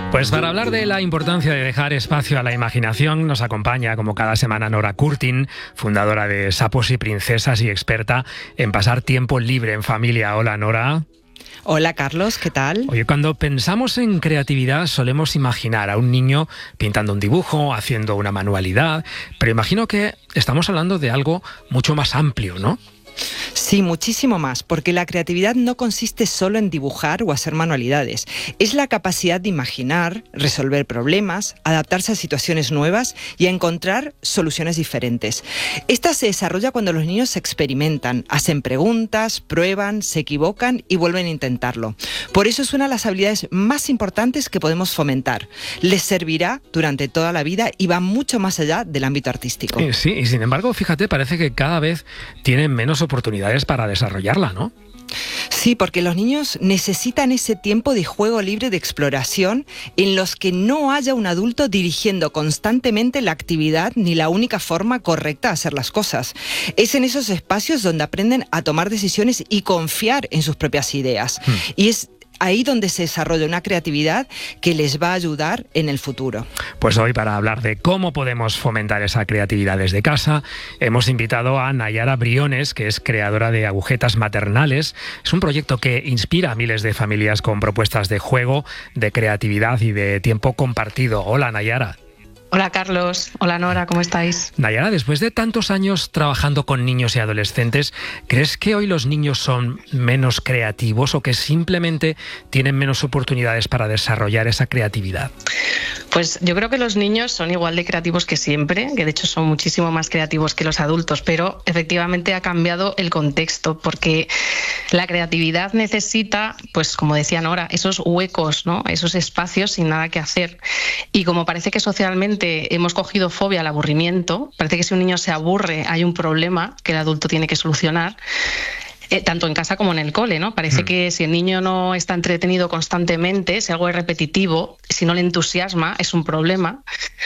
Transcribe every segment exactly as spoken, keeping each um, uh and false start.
Pues para hablar de la importancia de dejar espacio a la imaginación, nos acompaña como cada semana Nora Curtin, fundadora de Sapos y Princesas y experta en pasar tiempo libre en familia. Hola, Nora. Hola, Carlos, ¿qué tal? Oye, cuando pensamos en creatividad solemos imaginar a un niño pintando un dibujo, haciendo una manualidad, pero imagino que estamos hablando de algo mucho más amplio, ¿no? Sí, muchísimo más, porque la creatividad no consiste solo en dibujar o hacer manualidades. Es la capacidad de imaginar, resolver problemas, adaptarse a situaciones nuevas y a encontrar soluciones diferentes. Esta se desarrolla cuando los niños experimentan, hacen preguntas, prueban, se equivocan y vuelven a intentarlo. Por eso es una de las habilidades más importantes que podemos fomentar. Les servirá durante toda la vida y va mucho más allá del ámbito artístico. Sí, y sin embargo, fíjate, parece que cada vez tienen menos oportunidades para desarrollarla, ¿no? Sí, porque los niños necesitan ese tiempo de juego libre de exploración en los que no haya un adulto dirigiendo constantemente la actividad ni la única forma correcta de hacer las cosas. Es en esos espacios donde aprenden a tomar decisiones y confiar en sus propias ideas. Hmm. Y es ahí donde se desarrolla una creatividad que les va a ayudar en el futuro. Pues hoy, para hablar de cómo podemos fomentar esa creatividad desde casa, hemos invitado a Nayara Briones, que es creadora de Agujetas Maternales. Es un proyecto que inspira a miles de familias con propuestas de juego, de creatividad y de tiempo compartido. Hola, Nayara. Hola, Carlos. Hola, Nora, ¿cómo estáis? Nayara, después de tantos años trabajando con niños y adolescentes, ¿crees que hoy los niños son menos creativos o que simplemente tienen menos oportunidades para desarrollar esa creatividad? Pues yo creo que los niños son igual de creativos que siempre, que de hecho son muchísimo más creativos que los adultos, pero efectivamente ha cambiado el contexto, porque la creatividad necesita, pues como decía Nora, esos huecos, ¿no? Esos espacios sin nada que hacer. Y como parece que socialmente hemos cogido fobia al aburrimiento, parece que si un niño se aburre hay un problema que el adulto tiene que solucionar, eh, tanto en casa como en el cole, ¿no? Parece mm. que si el niño no está entretenido constantemente, si algo es repetitivo, si no le entusiasma, es un problema.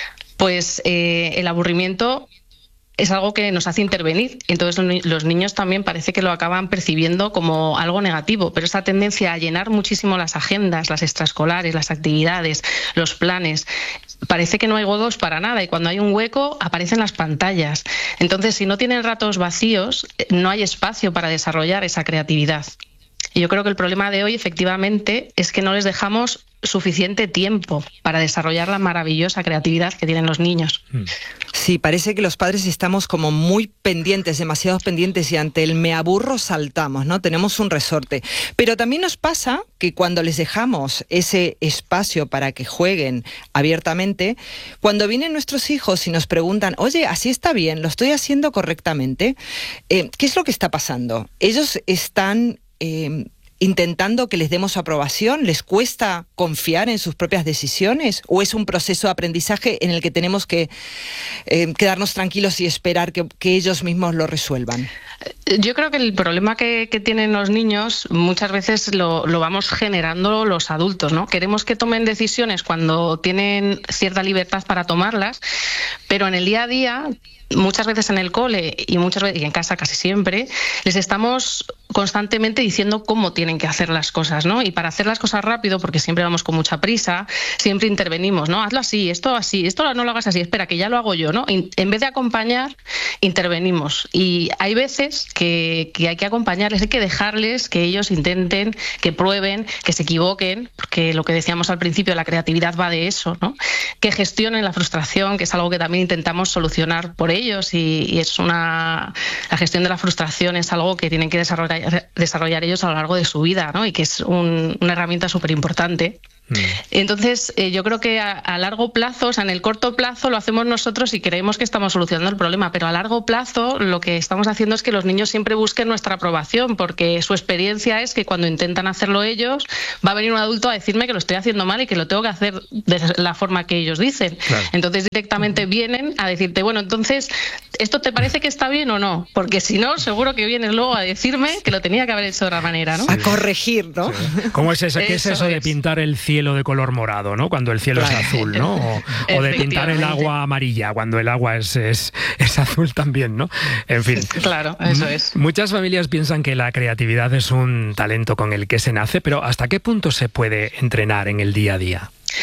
Pues eh, el aburrimiento es algo que nos hace intervenir. Entonces los niños también parece que lo acaban percibiendo como algo negativo, pero esa tendencia a llenar muchísimo las agendas, las extraescolares, las actividades, los planes, parece que no hay huecos para nada, y cuando hay un hueco aparecen las pantallas. Entonces, si no tienen ratos vacíos, no hay espacio para desarrollar esa creatividad. Y yo creo que el problema de hoy, efectivamente, es que no les dejamos suficiente tiempo para desarrollar la maravillosa creatividad que tienen los niños. Sí, parece que los padres estamos como muy pendientes, demasiado pendientes, y ante el me aburro saltamos, ¿no? Tenemos un resorte. Pero también nos pasa que cuando les dejamos ese espacio para que jueguen abiertamente, cuando vienen nuestros hijos y nos preguntan, oye, así está bien, lo estoy haciendo correctamente, eh, ¿qué es lo que está pasando? Ellos están Eh, intentando que les demos aprobación, ¿les cuesta confiar en sus propias decisiones? ¿O es un proceso de aprendizaje en el que tenemos que eh, quedarnos tranquilos y esperar que, que ellos mismos lo resuelvan? Yo creo que el problema que, que tienen los niños muchas veces lo, lo vamos generando los adultos, ¿no? Queremos que tomen decisiones cuando tienen cierta libertad para tomarlas, pero en el día a día, muchas veces en el cole y muchas veces y en casa casi siempre, les estamos constantemente diciendo cómo tienen que hacer las cosas, ¿no? Y para hacer las cosas rápido, porque siempre vamos con mucha prisa, siempre intervenimos, ¿no? Hazlo así, esto así, esto no lo hagas así, espera, que ya lo hago yo, ¿no? Y en vez de acompañar, intervenimos. Y hay veces que, que hay que acompañarles, hay que dejarles que ellos intenten, que prueben, que se equivoquen, porque lo que decíamos al principio, la creatividad va de eso, ¿no? Que gestionen la frustración, que es algo que también intentamos solucionar por ellos, y, y es una la gestión de la frustración es algo que tienen que desarrollar desarrollar ellos a lo largo de su vida, ¿no? Y que es un, una herramienta súper importante. Mm. Entonces, eh, yo creo que a, a largo plazo, o sea, en el corto plazo lo hacemos nosotros y creemos que estamos solucionando el problema, pero a largo plazo lo que estamos haciendo es que los niños siempre busquen nuestra aprobación, porque su experiencia es que cuando intentan hacerlo ellos, va a venir un adulto a decirme que lo estoy haciendo mal y que lo tengo que hacer de la forma que ellos dicen. Claro. Entonces, directamente vienen a decirte, bueno, entonces, ¿esto te parece que está bien o no? Porque si no, seguro que vienes luego a decirme que lo tenía que haber hecho de otra manera, ¿no? A corregir, ¿no? Sí. ¿Cómo es eso? ¿Qué es eso de pintar el cielo de color morado, ¿no? Cuando el cielo claro. es azul, ¿no? O, o de pintar el agua amarilla cuando el agua es, es, es azul también, ¿no? En fin. Claro, eso es. Muchas familias piensan que la creatividad es un talento con el que se nace, pero ¿hasta qué punto se puede entrenar en el día a día?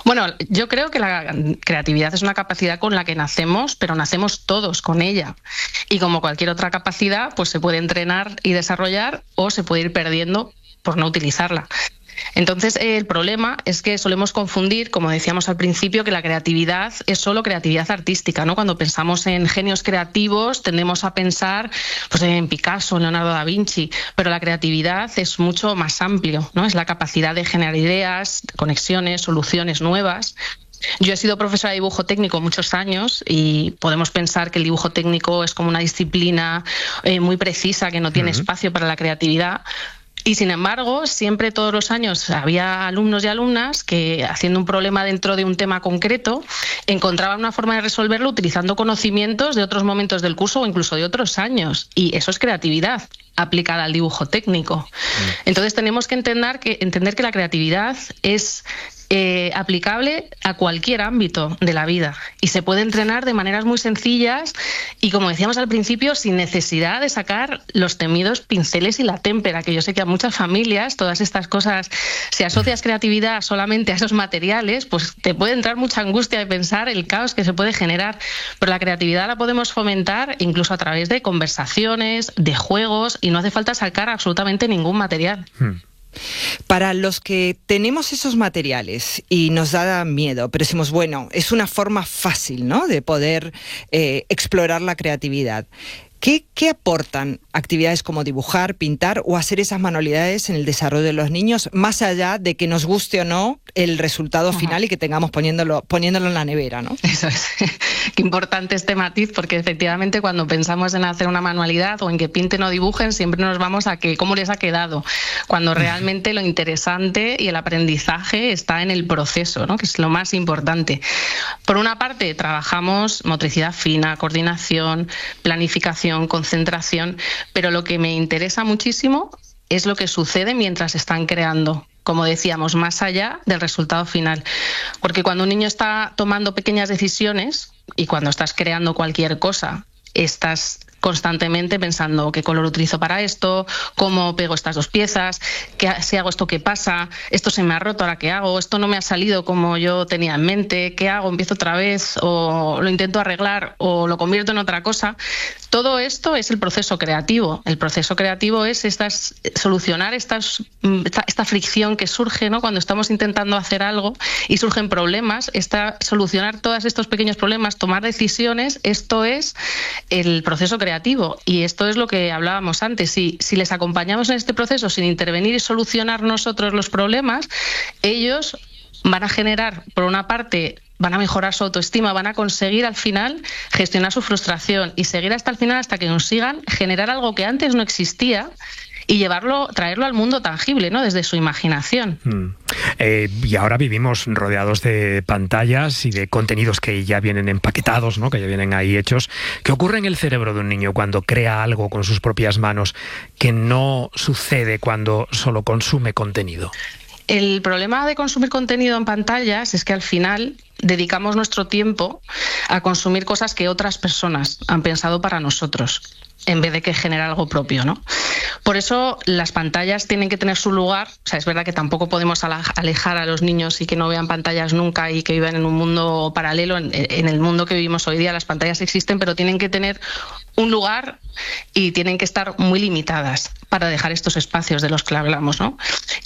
Bueno, yo creo que la creatividad es una capacidad con la que nacemos, pero nacemos todos con ella. Y como cualquier otra capacidad, pues se puede entrenar y desarrollar o se puede ir perdiendo por no utilizarla. Entonces, eh, el problema es que solemos confundir, como decíamos al principio, que la creatividad es solo creatividad artística, ¿no? Cuando pensamos en genios creativos, tendemos a pensar pues, en Picasso, en Leonardo da Vinci, pero la creatividad es mucho más amplio, ¿no? Es la capacidad de generar ideas, conexiones, soluciones nuevas. Yo he sido profesora de dibujo técnico muchos años y podemos pensar que el dibujo técnico es como una disciplina eh, muy precisa, que no tiene uh-huh. espacio para la creatividad. Y sin embargo, siempre todos los años había alumnos y alumnas que, haciendo un problema dentro de un tema concreto, encontraban una forma de resolverlo utilizando conocimientos de otros momentos del curso o incluso de otros años. Y eso es creatividad aplicada al dibujo técnico. Entonces tenemos que entender que, entender que la creatividad es eh, aplicable a cualquier ámbito de la vida y se puede entrenar de maneras muy sencillas y, como decíamos al principio, sin necesidad de sacar los temidos pinceles y la témpera, que yo sé que a muchas familias todas estas cosas, si asocias creatividad solamente a esos materiales, pues te puede entrar mucha angustia de pensar el caos que se puede generar, pero la creatividad la podemos fomentar incluso a través de conversaciones, de juegos, y no hace falta sacar absolutamente ningún material. Hmm. Para los que tenemos esos materiales y nos da miedo, pero decimos, bueno, es una forma fácil, ¿no?, de poder eh, explorar la creatividad. ¿Qué, ¿Qué aportan actividades como dibujar, pintar o hacer esas manualidades en el desarrollo de los niños, más allá de que nos guste o no el resultado Ajá. final y que tengamos poniéndolo, poniéndolo en la nevera, ¿no? Eso es. Qué importante este matiz, porque efectivamente cuando pensamos en hacer una manualidad o en que pinten o dibujen, siempre nos vamos a que cómo les ha quedado, cuando realmente lo interesante y el aprendizaje está en el proceso, ¿no?, que es lo más importante. Por una parte, trabajamos motricidad fina, coordinación, planificación, concentración, pero lo que me interesa muchísimo es lo que sucede mientras están creando, como decíamos, más allá del resultado final. Porque cuando un niño está tomando pequeñas decisiones y cuando estás creando cualquier cosa, estás constantemente pensando qué color utilizo para esto, cómo pego estas dos piezas, qué, si hago esto, qué pasa, esto se me ha roto, ahora qué hago, esto no me ha salido como yo tenía en mente, qué hago, empiezo otra vez o lo intento arreglar o lo convierto en otra cosa. Todo esto es el proceso creativo. El proceso creativo es estas, solucionar estas, esta, esta fricción que surge, ¿no?, cuando estamos intentando hacer algo y surgen problemas, esta, solucionar todos estos pequeños problemas, tomar decisiones. Esto es el proceso creativo. Creativo. Y esto es lo que hablábamos antes. Si, si les acompañamos en este proceso sin intervenir y solucionar nosotros los problemas, ellos van a generar, por una parte, van a mejorar su autoestima, van a conseguir al final gestionar su frustración y seguir hasta el final hasta que consigan generar algo que antes no existía y llevarlo, traerlo al mundo tangible, ¿no?, desde su imaginación. Mm. Eh, y ahora vivimos rodeados de pantallas y de contenidos que ya vienen empaquetados, ¿no?, que ya vienen ahí hechos. ¿Qué ocurre en el cerebro de un niño cuando crea algo con sus propias manos que no sucede cuando solo consume contenido? El problema de consumir contenido en pantallas es que al final dedicamos nuestro tiempo a consumir cosas que otras personas han pensado para nosotros, en vez de que generar algo propio, ¿no? Por eso las pantallas tienen que tener su lugar. O sea, es verdad que tampoco podemos alejar a los niños y que no vean pantallas nunca y que vivan en un mundo paralelo. En, en el mundo que vivimos hoy día las pantallas existen, pero tienen que tener un lugar y tienen que estar muy limitadas para dejar estos espacios de los que hablamos, ¿no?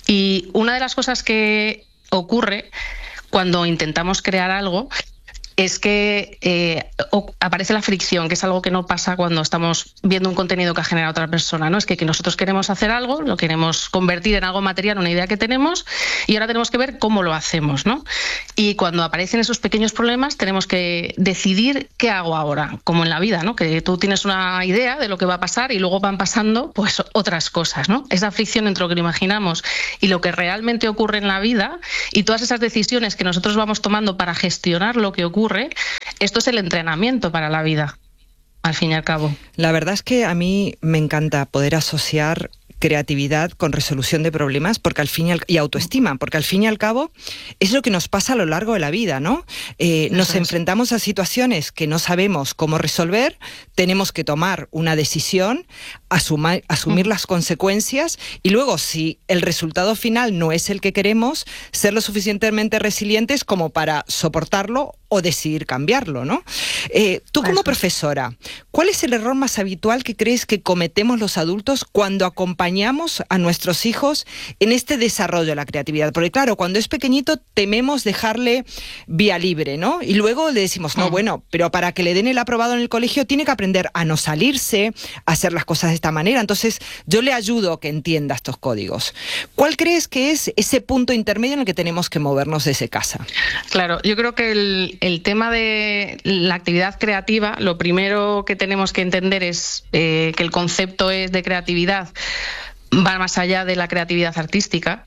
Y una de las cosas que ocurre cuando intentamos crear algo es que eh, aparece la fricción, que es algo que no pasa cuando estamos viendo un contenido que ha generado otra persona, ¿no? Es que, que nosotros queremos hacer algo, lo queremos convertir en algo material, una idea que tenemos, y ahora tenemos que ver cómo lo hacemos, ¿no? Y cuando aparecen esos pequeños problemas tenemos que decidir qué hago ahora, como en la vida, ¿no?, que tú tienes una idea de lo que va a pasar y luego van pasando pues otras cosas, ¿no? Esa fricción entre lo que imaginamos y lo que realmente ocurre en la vida y todas esas decisiones que nosotros vamos tomando para gestionar lo que ocurre. Esto es el entrenamiento para la vida, al fin y al cabo. La verdad es que a mí me encanta poder asociar creatividad con resolución de problemas porque al fin y, al, y autoestima, porque al fin y al cabo es lo que nos pasa a lo largo de la vida, ¿no? Eh, nos es. enfrentamos a situaciones que no sabemos cómo resolver, tenemos que tomar una decisión, asuma, asumir mm. las consecuencias y luego, si el resultado final no es el que queremos, ser lo suficientemente resilientes como para soportarlo o decidir cambiarlo, ¿no? Eh, tú como profesora, ¿cuál es el error más habitual que crees que cometemos los adultos cuando acompañamos a nuestros hijos en este desarrollo de la creatividad? Porque claro, cuando es pequeñito tememos dejarle vía libre, ¿no? Y luego le decimos, no, bueno, pero para que le den el aprobado en el colegio tiene que aprender a no salirse, a hacer las cosas de esta manera. Entonces, yo le ayudo a que entienda estos códigos. ¿Cuál crees que es ese punto intermedio en el que tenemos que movernos desde casa? Claro, yo creo que el, el tema de la actividad creativa, lo primero que tenemos que entender es eh, que el concepto es de creatividad va más allá de la creatividad artística.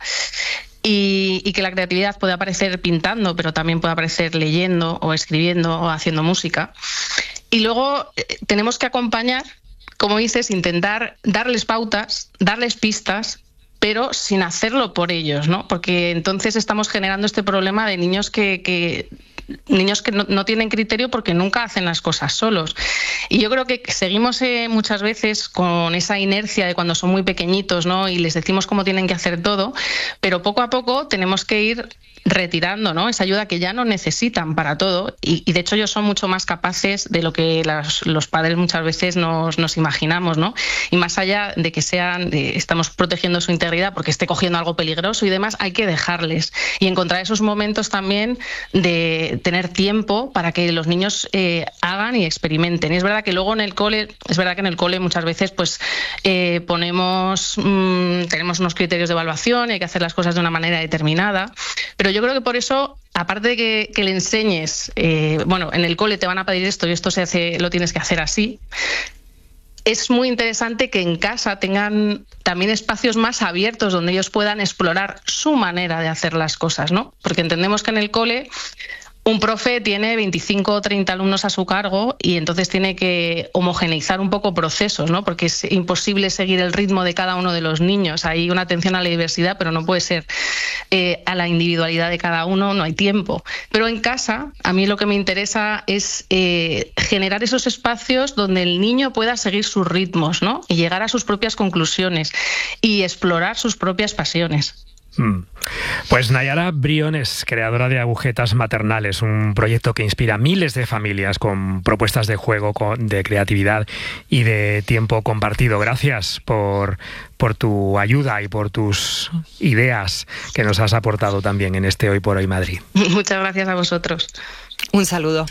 Y, y que la creatividad puede aparecer pintando, pero también puede aparecer leyendo o escribiendo o haciendo música. Y luego eh, tenemos que acompañar, como dices, intentar darles pautas, darles pistas, pero sin hacerlo por ellos, ¿no? Porque entonces estamos generando este problema de niños que... que niños que no, no tienen criterio porque nunca hacen las cosas solos. Y yo creo que seguimos eh, muchas veces con esa inercia de cuando son muy pequeñitos, ¿no? Y les decimos cómo tienen que hacer todo, pero poco a poco tenemos que ir retirando, ¿no? Esa ayuda que ya no necesitan para todo y, y de hecho ellos son mucho más capaces de lo que las, los padres muchas veces nos, nos imaginamos, ¿no? Y más allá de que sean, de, estamos protegiendo su integridad porque esté cogiendo algo peligroso y demás, hay que dejarles y encontrar esos momentos también de tener tiempo para que los niños eh, hagan y experimenten. Y es verdad que luego en el cole, es verdad que en el cole muchas veces pues eh, ponemos, mmm, tenemos unos criterios de evaluación, hay que hacer las cosas de una manera determinada, pero yo creo que por eso, aparte de que, que le enseñes, eh, bueno, en el cole te van a pedir esto y esto se hace, lo tienes que hacer así, es muy interesante que en casa tengan también espacios más abiertos donde ellos puedan explorar su manera de hacer las cosas, ¿no? Porque entendemos que en el cole un profe tiene veinticinco o treinta alumnos a su cargo y entonces tiene que homogeneizar un poco procesos, ¿no? Porque es imposible seguir el ritmo de cada uno de los niños. Hay una atención a la diversidad, pero no puede ser eh, a la individualidad de cada uno, no hay tiempo. Pero en casa, a mí lo que me interesa es eh, generar esos espacios donde el niño pueda seguir sus ritmos, ¿no? Y llegar a sus propias conclusiones y explorar sus propias pasiones. Pues Nayara Briones, creadora de Agujetas Maternales, un proyecto que inspira a miles de familias con propuestas de juego, de creatividad y de tiempo compartido. Gracias por, por tu ayuda y por tus ideas que nos has aportado también en este Hoy por Hoy Madrid. Muchas gracias a vosotros. Un saludo.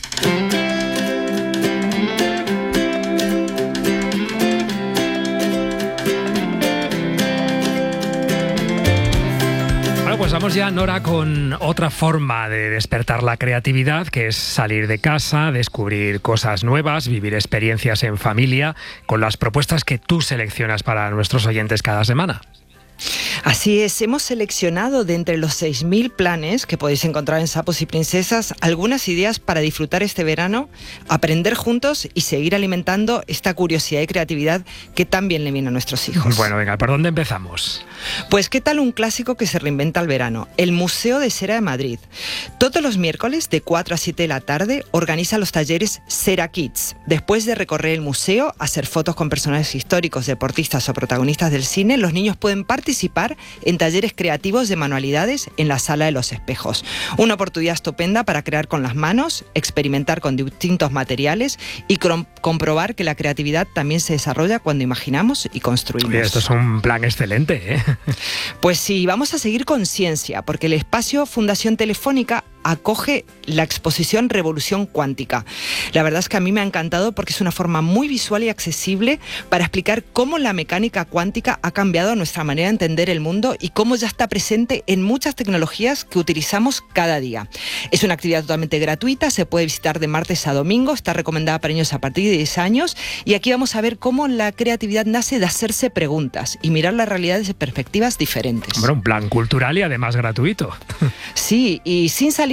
Pues vamos ya, Nora, con otra forma de despertar la creatividad, que es salir de casa, descubrir cosas nuevas, vivir experiencias en familia, con las propuestas que tú seleccionas para nuestros oyentes cada semana. Así es, hemos seleccionado de entre los seis mil planes que podéis encontrar en Sapos y Princesas algunas ideas para disfrutar este verano, aprender juntos y seguir alimentando esta curiosidad y creatividad que tan bien le viene a nuestros hijos. Bueno, venga, ¿por dónde empezamos? Pues qué tal un clásico que se reinventa al verano, el Museo de Cera de Madrid. Todos los miércoles de cuatro a siete de la tarde organiza los talleres Cera Kids. Después de recorrer el museo, hacer fotos con personajes históricos, deportistas o protagonistas del cine, los niños pueden participar en talleres creativos de manualidades en la Sala de los Espejos. Una oportunidad estupenda para crear con las manos, experimentar con distintos materiales y com- comprobar que la creatividad también se desarrolla cuando imaginamos y construimos. Oye, esto es un plan excelente, ¿eh? Pues sí, vamos a seguir con ciencia, porque el espacio Fundación Telefónica acoge la exposición Revolución Cuántica. La verdad es que a mí me ha encantado porque es una forma muy visual y accesible para explicar cómo la mecánica cuántica ha cambiado nuestra manera de entender el mundo y cómo ya está presente en muchas tecnologías que utilizamos cada día. Es una actividad totalmente gratuita, se puede visitar de martes a domingo, está recomendada para niños a partir de diez años y aquí vamos a ver cómo la creatividad nace de hacerse preguntas y mirar la realidad desde perspectivas diferentes. Bueno, un plan cultural y además gratuito. Sí, y sin salir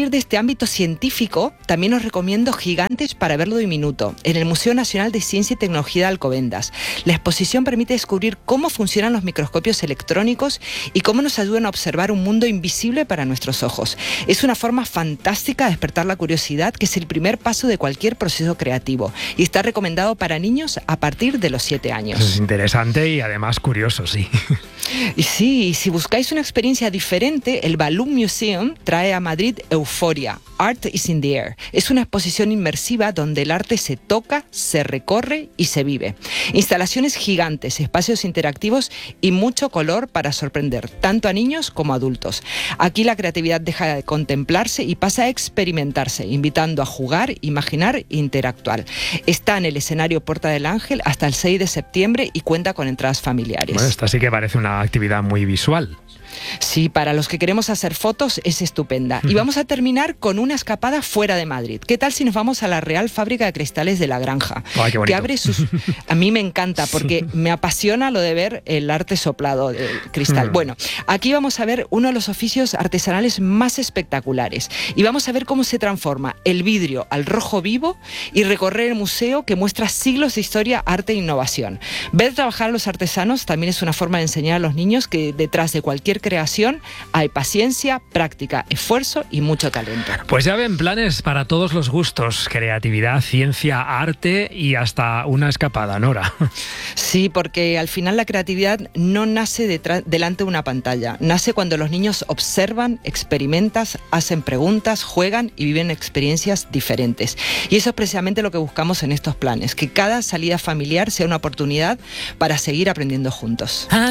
salir de este ámbito científico, también os recomiendo Gigantes para verlo diminuto, en el Museo Nacional de Ciencia y Tecnología de Alcobendas. La exposición permite descubrir cómo funcionan los microscopios electrónicos y cómo nos ayudan a observar un mundo invisible para nuestros ojos. Es una forma fantástica de despertar la curiosidad, que es el primer paso de cualquier proceso creativo, y está recomendado para niños a partir de los siete años. Eso es interesante y además curioso, sí. Y sí, y si buscáis una experiencia diferente, el Balloon Museum trae a Madrid Euforia, Art is in the Air. Es una exposición inmersiva donde el arte se toca, se recorre y se vive. Instalaciones gigantes, espacios interactivos y mucho color para sorprender tanto a niños como a adultos. Aquí la creatividad deja de contemplarse y pasa a experimentarse, invitando a jugar, imaginar e interactuar. Está en el escenario Puerta del Ángel hasta el seis de septiembre y cuenta con entradas familiares. Bueno, esta sí que parece una actividad muy visual. Sí, para los que queremos hacer fotos es estupenda. Y vamos a terminar con una escapada fuera de Madrid. ¿Qué tal si nos vamos a la Real Fábrica de Cristales de La Granja? Ay, qué bonito. Que abre sus... A mí me encanta porque sí. me apasiona lo de ver el arte soplado del cristal. Mm. Bueno, aquí vamos a ver uno de los oficios artesanales más espectaculares y vamos a ver cómo se transforma el vidrio al rojo vivo y recorrer el museo que muestra siglos de historia, arte e innovación. Ver trabajar a los artesanos también es una forma de enseñar a los niños que detrás de cualquier creación hay paciencia, práctica, esfuerzo y mucho talento. Pues ya ven, planes para todos los gustos: creatividad, ciencia, arte y hasta una escapada, Nora. Sí, porque al final la creatividad no nace detrás, delante de una pantalla, nace cuando los niños observan, experimentan, hacen preguntas, juegan y viven experiencias diferentes. Y eso es precisamente lo que buscamos en estos planes, que cada salida familiar sea una oportunidad para seguir aprendiendo juntos.